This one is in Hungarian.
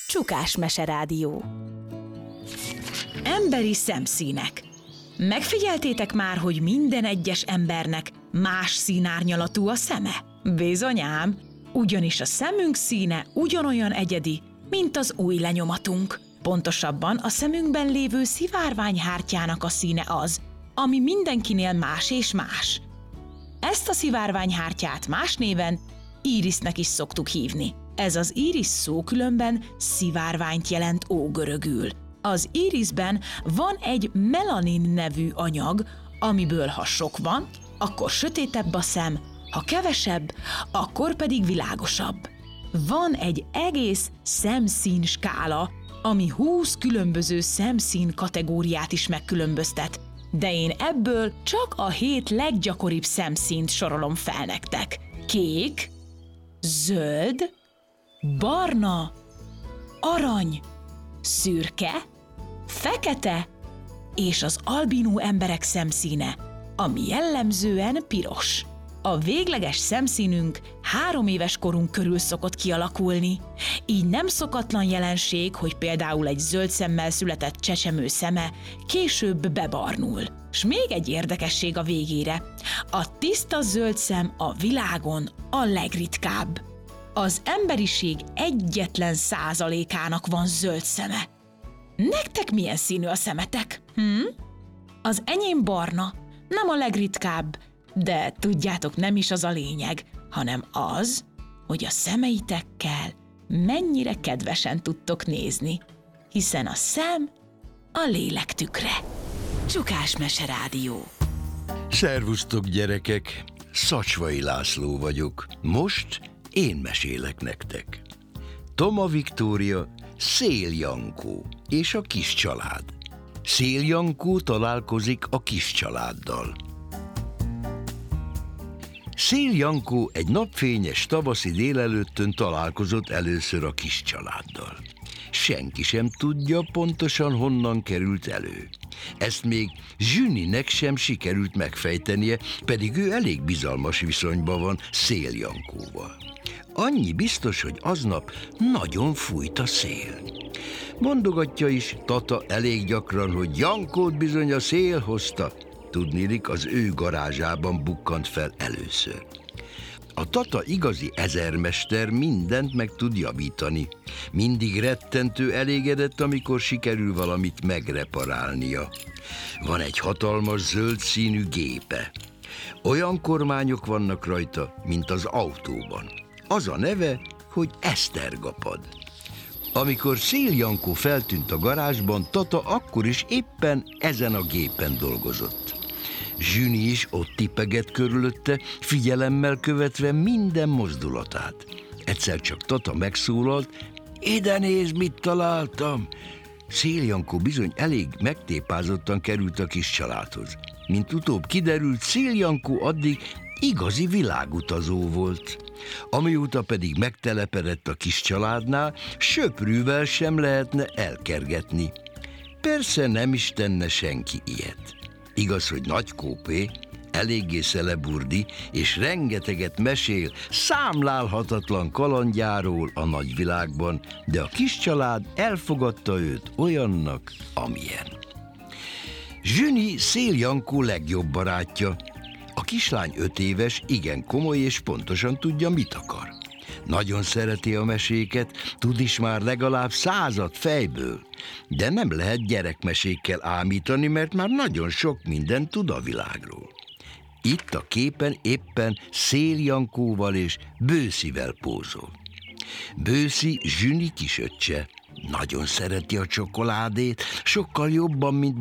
Csukás Meserádió. Emberi szemszínek. Megfigyeltétek már, hogy minden egyes embernek más színárnyalatú a szeme? Bizonyám, ugyanis a szemünk színe ugyanolyan egyedi, mint az új lenyomatunk. Pontosabban a szemünkben lévő szivárványhártyának a színe az, ami mindenkinél más és más. Ezt a szivárványhártyát más néven írisznek is szoktuk hívni. Ez az írisz szó különben szivárványt jelent ógörögül. Az íriszben van egy melanin nevű anyag, amiből ha sok van, akkor sötétebb a szem, ha kevesebb, akkor pedig világosabb. Van egy egész szemszín skála, ami 20 különböző szemszín kategóriát is megkülönböztet, de én ebből csak a 7 leggyakoribb szemszínt sorolom fel nektek. Kék, zöld, barna, arany, szürke, fekete és az albinó emberek szemszíne, ami jellemzően piros. A végleges szemszínünk 3 éves korunk körül szokott kialakulni, így nem szokatlan jelenség, hogy például egy zöld szemmel született csecsemő szeme később bebarnul. S még egy érdekesség a végére. A tiszta zöld szem a világon a legritkább. Az emberiség egyetlen százalékának van zöld szeme. Nektek milyen színű a szemetek? Az enyém barna, nem a legritkább, de tudjátok, nem is az a lényeg, hanem az, hogy a szemeitekkel mennyire kedvesen tudtok nézni, hiszen a szem a lélek tükre. Csukás Meserádió. Szervusztok, gyerekek! Szacsvai László vagyok. Most én mesélek nektek. Toma Viktória, Szél Jankó és a kis család. Szél Jankó találkozik a kis családdal. Szél Jankó egy napfényes tavaszi délelőttön találkozott először a kis családdal. Senki sem tudja pontosan, honnan került elő. Ezt még Zsüninek sem sikerült megfejtenie, pedig ő elég bizalmas viszonyban van Szél Jankóval. Annyi biztos, hogy aznap nagyon fújt a szél. Mondogatja is Tata elég gyakran, hogy Jankót bizony a szél hozta. Tudniillik, az ő garázsában bukkant fel először. A Tata igazi ezermester, mindent meg tud javítani. Mindig rettentő elégedett, amikor sikerül valamit megreparálnia. Van egy hatalmas zöld színű gépe. Olyan kormányok vannak rajta, mint az autóban. Az a neve, hogy esztergapad. Amikor Szél Jankó feltűnt a garázsban, Tata akkor is éppen ezen a gépen dolgozott. Zsüni is ott tipegett körülötte, figyelemmel követve minden mozdulatát. Egyszer csak Tata megszólalt: "Ide nézd, mit találtam!" Szél Jankó bizony elég megtépázottan került a kis családhoz. Mint utóbb kiderült, Szél Jankó addig igazi világutazó volt. Amióta pedig megtelepedett a kis családnál, söprűvel sem lehetne elkergetni. Persze nem is tenne senki ilyet. Igaz, hogy nagy kópé, eléggé szeleburdi, és rengeteget mesél számlálhatatlan kalandjáról a nagyvilágban, de a kis család elfogadta őt olyannak, amilyen. Zsüni Szél Jankó legjobb barátja. A kislány 5 éves, igen komoly, és pontosan tudja, mit akar. Nagyon szereti a meséket, tud is már legalább 100 fejből, de nem lehet gyerekmesékkel ámítani, mert már nagyon sok mindent tud a világról. Itt a képen éppen Szél Jankóval és Bőszivel pózol. Bőszi Zsüni kisöccse. Nagyon szereti a csokoládét, sokkal jobban, mint